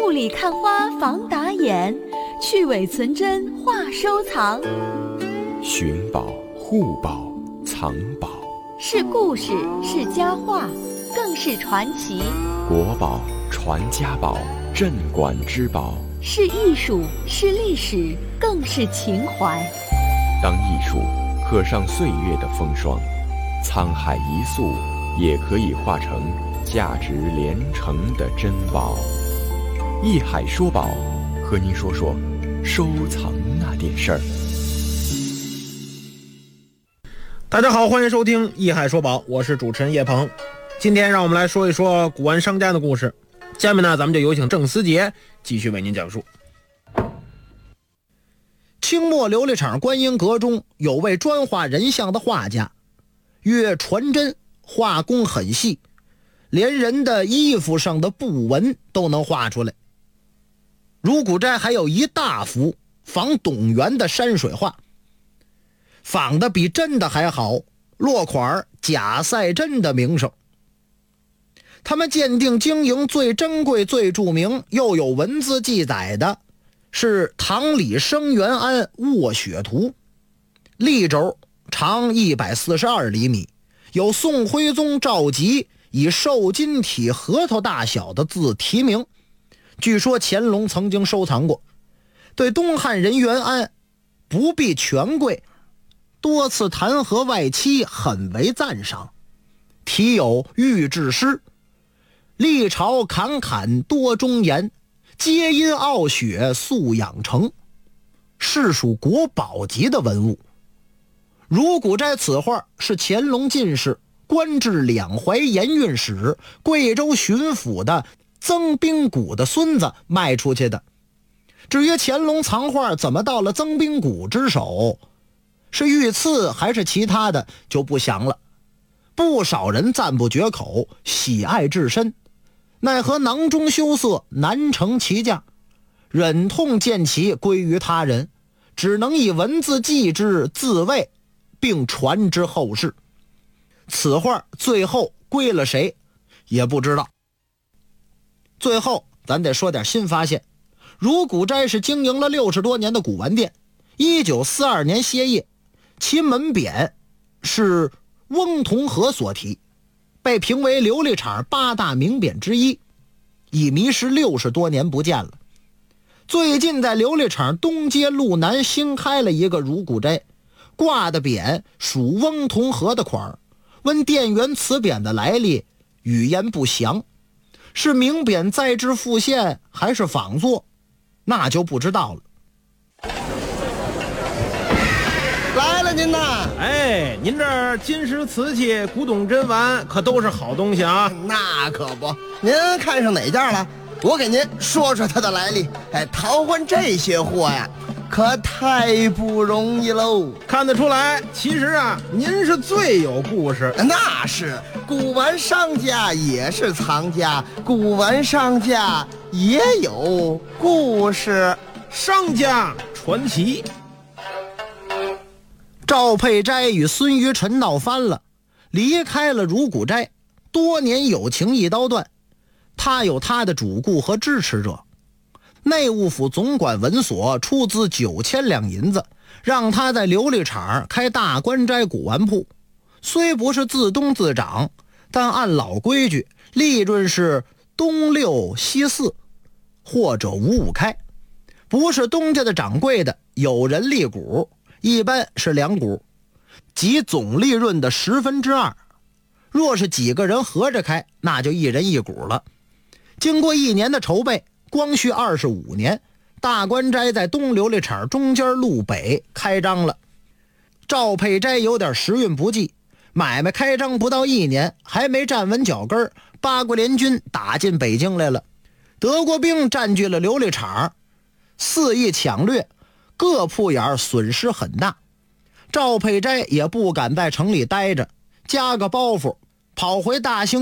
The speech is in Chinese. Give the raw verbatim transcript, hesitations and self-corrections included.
雾里看花防打眼，去伪存真话收藏。 寻宝、护宝、藏宝， 是故事，是佳话，更是传奇。 国宝、传家宝、镇馆之宝， 是艺术，是历史，更是情怀。 当艺术刻上岁月的风霜，沧海一粟也可以化成价值连城的珍宝。艺海说宝，和您说说收藏那点事儿。 大家好，欢迎收听艺海说宝，我是主持人叶鹏。今天让我们来说一说古玩商家的故事。下面呢，咱们就有请郑思杰继续为您讲述。清末琉璃厂观音阁中有位专画人像的画家，曰传真，画工很细，连人的衣服上的布纹都能画出来。如古斋还有一大幅仿董源的山水画，仿的比真的还好，落款贾赛真的名声。他们鉴定经营最珍贵最著名又有文字记载的是唐李生元安卧雪图，立轴长一百四十二厘米，有宋徽宗赵佶以瘦金体核桃大小的字题名，据说乾隆曾经收藏过，对东汉人元安不避权贵，多次弹劾外戚，很为赞赏。题有御制诗，历朝侃侃多忠言，皆因傲雪素养成，是属国宝级的文物。如古斋此画是乾隆进士官至两淮盐运使、贵州巡抚的曾宾谷的孙子卖出去的。至于乾隆藏画怎么到了曾宾谷之手，是御赐还是其他的就不详了。不少人赞不绝口，喜爱至深，奈何囊中羞涩，难成其价，忍痛见其归于他人，只能以文字记之自慰，并传之后世。此画最后归了谁也不知道。最后咱得说点新发现，如古斋是经营了六十多年的古玩店，一九四二年歇业，其门匾是翁同龢所题，被评为琉璃厂八大名匾之一，已迷失六十多年不见了。最近在琉璃厂东街路南新开了一个如古斋，挂的匾属翁同龢的款儿，问店员此匾的来历，语言不详，是名匾再制复现还是仿作，那就不知道了。 来了您呐！ 哎，您这儿金石瓷器、古董珍玩可都是好东西啊。 那可不，您看上哪件了？我给您说说它的来历。哎，淘换这些货呀，可太不容易喽。 看得出来，其实啊，您是最有故事。 那是，古玩商家也是藏家，古玩商家也有故事。 商家传奇。赵佩斋与孙于晨闹翻了，离开了如古斋，多年友情一刀断。他有他的主顾和支持者，内务府总管文所出资九千两银子，让他在琉璃厂开大观斋古玩铺。虽不是自东自长，但按老规矩，利润是东六西四，或者五五开。不是东家的掌柜的，有人立股，一般是两股，即总利润的十分之二。若是几个人合着开，那就一人一股了。经过一年的筹备，光绪二十五年，大观斋在东琉璃厂中间路北开张了。赵佩斋有点时运不济，买卖开张不到一年，还没站稳脚跟，八国联军打进北京来了。德国兵占据了琉璃厂，肆意抢掠，各铺眼损失很大。赵佩斋也不敢在城里待着，加个包袱跑回大兴